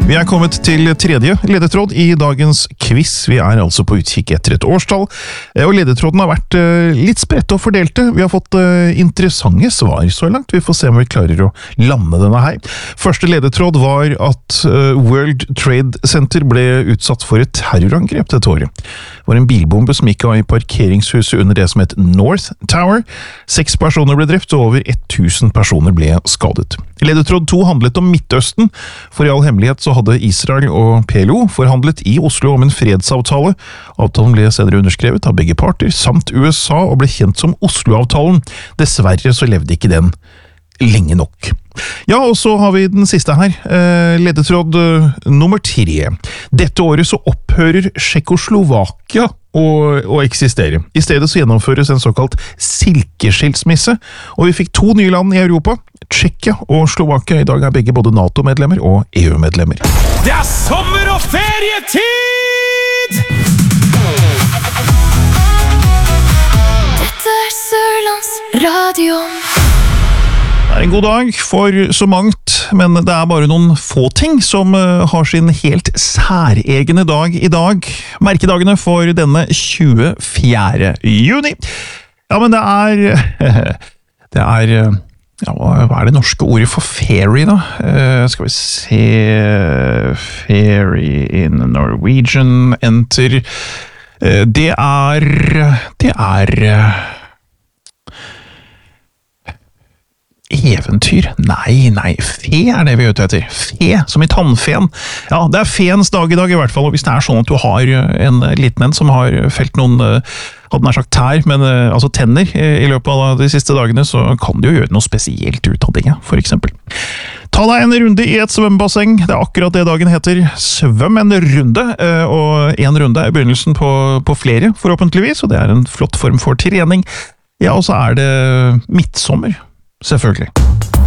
Vi er kommet til tredje ledetråd i dagens quiz. Vi er altså på utkikk etter et årstall, og ledetråden har vært litt spredt og fordelte. Vi har fått interessante svar så langt. Vi får se om vi klarer å lande denne her. Første ledetråd var at World Trade Center ble utsatt for et terrorangrep dette året. Det var en bilbombe som gikk av i parkeringshuset under det som het North Tower. 6 personer ble drept, og over 1000 personer ble skadet. Ledetråd 2 handlet om Midtøsten. For i all hemmelighet så hadde Israel og PLO forhandlet i Oslo om en fredsavtale. Avtalen ble senere underskrevet av begge parter, samt USA, og ble kjent som Oslo-avtalen. Dessverre så levde ikke den lenge nok. Ja, og så har vi den siste her. Ledetråd nummer 3. Dette året så opphører Tsjekkoslovakia å eksistere. I stedet så gjennomføres en såkalt silkeskilsmisse, og vi fikk 2 nye land i Europa, Tsjekkia og Slovakia. I dag er begge både NATO-medlemmer og EU-medlemmer. Det er sommer- og ferietid! Dette er Sørlandsradioen. Det er en god dag for så mangt, men det er bare noen få ting som har sin helt særegne dag i dag. Merkedagene for denne 24. juni. Ja, men det er ja, hva er det norske ordet for fairy da? Skal vi se... Fairy in Norwegian, enter... Det er... Eventyr? Nei, fe er det vi er ute etter. Fe, som i tannfen. Ja, det er feens dag i dag i hvert fall, og hvis det er sånn at du har en liten en som har felt noen, hadde nær sagt tær, men altså tenner i løpet av de siste dagene, så kan du jo gjøre noe spesielt ut av det, for eksempel. Ta deg en runde i et svømmebasseng. Det er akkurat det dagen heter. Svøm en runde, og en runde er begynnelsen på flere, forhåpentligvis, og det er en flott form for trening. Ja, og så er det midtsommer. Selvfølgelig.